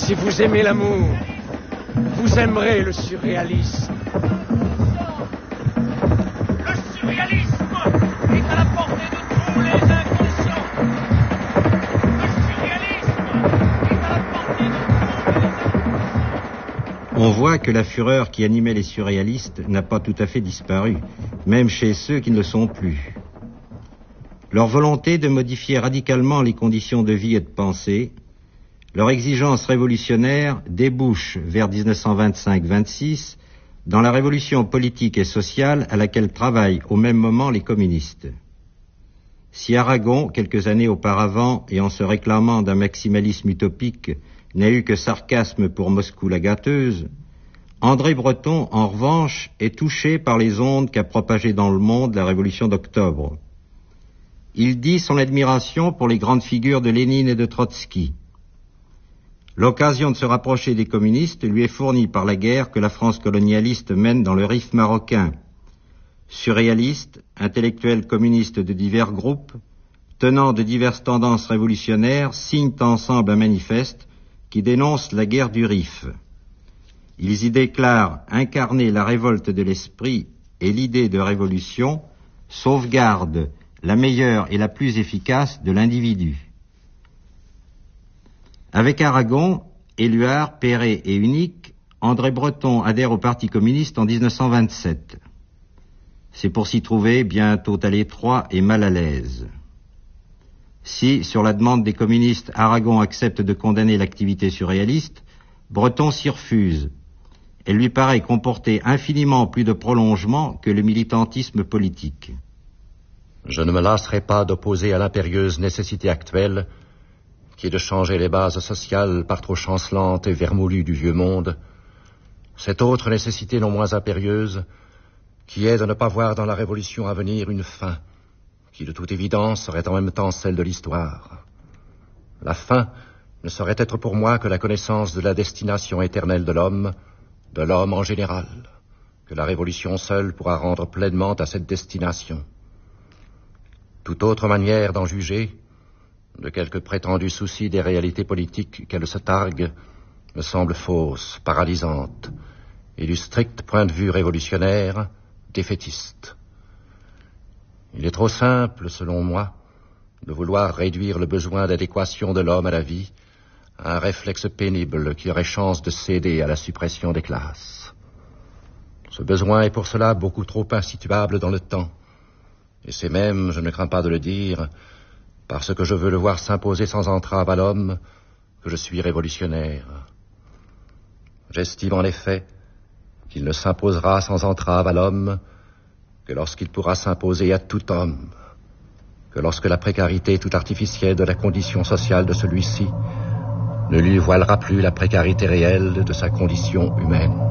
Si vous aimez l'amour, vous aimerez le surréalisme. Le surréalisme est à la portée de tous les inconscients. Le surréalisme est à la portée de tous les inconscients. On voit que la fureur qui animait les surréalistes n'a pas tout à fait disparu, même chez ceux qui ne le sont plus. Leur volonté de modifier radicalement les conditions de vie et de pensée, leur exigence révolutionnaire débouche vers 1925-26 dans la révolution politique et sociale à laquelle travaillent au même moment les communistes. Si Aragon, quelques années auparavant, et en se réclamant d'un maximalisme utopique, n'a eu que sarcasme pour Moscou la gâteuse, André Breton, en revanche, est touché par les ondes qu'a propagées dans le monde la révolution d'octobre. Il dit son admiration pour les grandes figures de Lénine et de Trotsky. L'occasion de se rapprocher des communistes lui est fournie par la guerre que la France colonialiste mène dans le Rif marocain. Surréalistes, intellectuels communistes de divers groupes, tenants de diverses tendances révolutionnaires, signent ensemble un manifeste qui dénonce la guerre du Rif. Ils y déclarent incarner la révolte de l'esprit et l'idée de révolution, sauvegarde la meilleure et la plus efficace de l'individu. Avec Aragon, Éluard, Perret et Unique, André Breton adhère au Parti communiste en 1927. C'est pour s'y trouver bientôt à l'étroit et mal à l'aise. Si, sur la demande des communistes, Aragon accepte de condamner l'activité surréaliste, Breton s'y refuse. Elle lui paraît comporter infiniment plus de prolongement que le militantisme politique. Je ne me lasserai pas d'opposer à l'impérieuse nécessité actuelle, qui est de changer les bases sociales par trop chancelantes et vermoulues du vieux monde, cette autre nécessité non moins impérieuse, qui est de ne pas voir dans la révolution à venir une fin, qui de toute évidence serait en même temps celle de l'histoire. La fin ne saurait être pour moi que la connaissance de la destination éternelle de l'homme en général, que la révolution seule pourra rendre pleinement à cette destination. Toute autre manière d'en juger, de quelque prétendu souci des réalités politiques qu'elle se targue, me semble fausse, paralysante, et du strict point de vue révolutionnaire, défaitiste. Il est trop simple, selon moi, de vouloir réduire le besoin d'adéquation de l'homme à la vie à un réflexe pénible qui aurait chance de céder à la suppression des classes. Ce besoin est pour cela beaucoup trop insituable dans le temps, et c'est même, je ne crains pas de le dire, parce que je veux le voir s'imposer sans entrave à l'homme, que je suis révolutionnaire. J'estime en effet qu'il ne s'imposera sans entrave à l'homme que lorsqu'il pourra s'imposer à tout homme, que lorsque la précarité tout artificielle de la condition sociale de celui-ci ne lui voilera plus la précarité réelle de sa condition humaine.